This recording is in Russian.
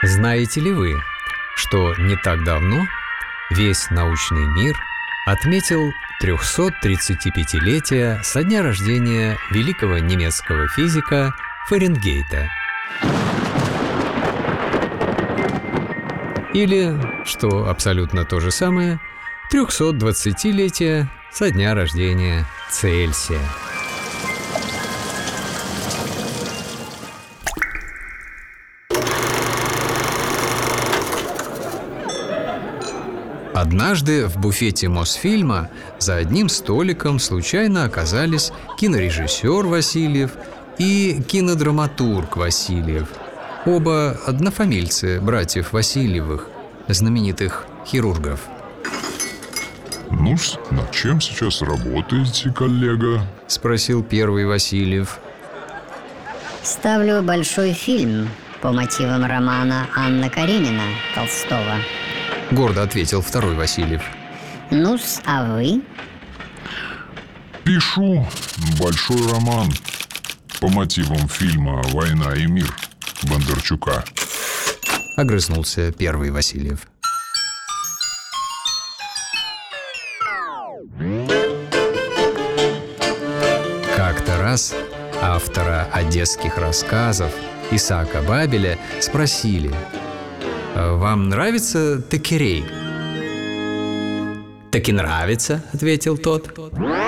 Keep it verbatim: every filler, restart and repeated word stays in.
Знаете ли вы, что не так давно весь научный мир отметил трехсотридцатипятилетие со дня рождения великого немецкого физика Фаренгейта? Или, что абсолютно то же самое, трехсотдвадцатилетие со дня рождения Цельсия. Однажды в буфете Мосфильма за одним столиком случайно оказались кинорежиссер Васильев и кинодраматург Васильев. Оба однофамильцы братьев Васильевых, знаменитых хирургов. Ну, над чем сейчас работаете, коллега? Спросил первый Васильев. Ставлю большой фильм по мотивам романа Анна Каренина Толстого. Гордо ответил второй Васильев. Ну-с, а вы? Пишу большой роман по мотивам фильма «Война и мир» Бондарчука. Огрызнулся первый Васильев. Как-то раз автора одесских рассказов Исаака Бабеля спросили: «Вам нравится Текерей?» «Так и нравится», — ответил тот.